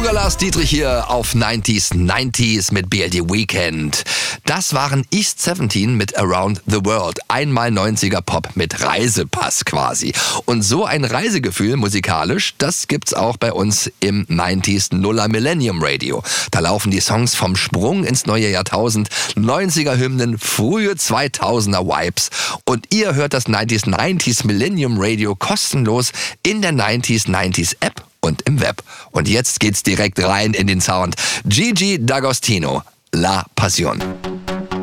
Lars Dietrich hier auf 90s mit BLD Weekend. Das waren East 17 mit Around the World. Einmal 90er Pop mit Reisepass quasi. Und so ein Reisegefühl musikalisch, das gibt's auch bei uns im 90s Nuller Millennium Radio. Da laufen die Songs vom Sprung ins neue Jahrtausend, 90er Hymnen, frühe 2000er Vibes. Und ihr hört das 90s Millennium Radio kostenlos in der 90s App und im Web. Und jetzt geht's direkt rein in den Sound. Gigi D'Agostino, La Passion.